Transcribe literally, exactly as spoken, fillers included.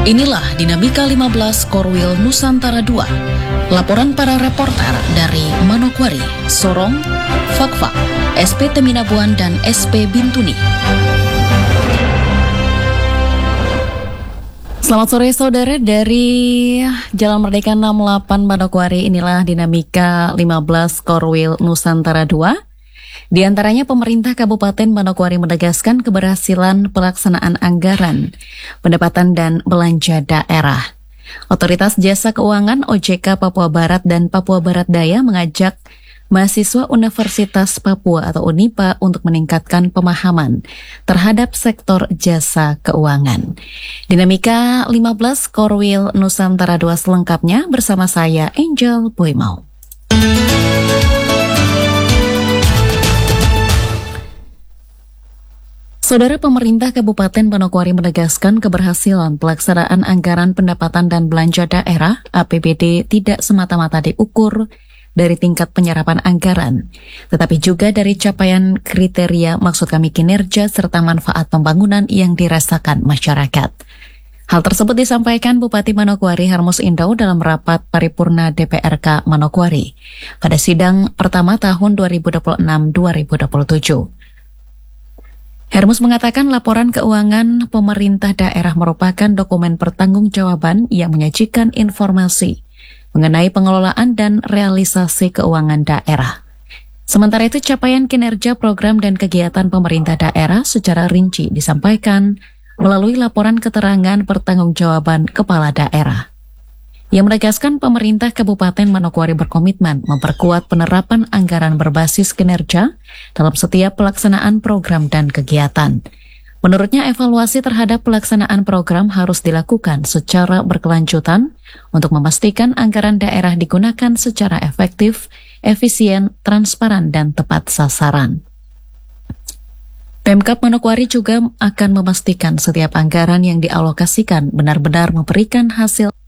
Inilah Dinamika lima belas Korwil Nusantara dua. Laporan para reporter dari Manokwari, Sorong, Fakfak, S P Teminabuan, dan S P Bintuni. Selamat sore saudara, dari Jalan Merdeka enam puluh delapan Manokwari, inilah Dinamika lima belas Korwil Nusantara dua. Di antaranya pemerintah Kabupaten Manokwari menegaskan keberhasilan pelaksanaan anggaran, pendapatan dan belanja daerah. Otoritas Jasa Keuangan O J K Papua Barat dan Papua Barat Daya mengajak mahasiswa Universitas Papua atau UNIPA untuk meningkatkan pemahaman terhadap sektor jasa keuangan. Dinamika lima belas Korwil Nusantara dua selengkapnya bersama saya Angel Boymau. Saudara, pemerintah Kabupaten Manokwari menegaskan keberhasilan pelaksanaan anggaran pendapatan dan belanja daerah A P B D tidak semata-mata diukur dari tingkat penyerapan anggaran, tetapi juga dari capaian kriteria, maksud kami kinerja serta manfaat pembangunan yang dirasakan masyarakat. Hal tersebut disampaikan Bupati Manokwari Hermus Indau dalam rapat paripurna D P R K Manokwari pada sidang pertama tahun dua ribu dua puluh enam dua ribu dua puluh tujuh. Hermus mengatakan laporan keuangan pemerintah daerah merupakan dokumen pertanggungjawaban yang menyajikan informasi mengenai pengelolaan dan realisasi keuangan daerah. Sementara itu, capaian kinerja program dan kegiatan pemerintah daerah secara rinci disampaikan melalui laporan keterangan pertanggungjawaban kepala daerah. Yang menegaskan pemerintah Kabupaten Manokwari berkomitmen memperkuat penerapan anggaran berbasis kinerja dalam setiap pelaksanaan program dan kegiatan. Menurutnya, evaluasi terhadap pelaksanaan program harus dilakukan secara berkelanjutan untuk memastikan anggaran daerah digunakan secara efektif, efisien, transparan, dan tepat sasaran. Pemkab Manokwari juga akan memastikan setiap anggaran yang dialokasikan benar-benar memberikan hasil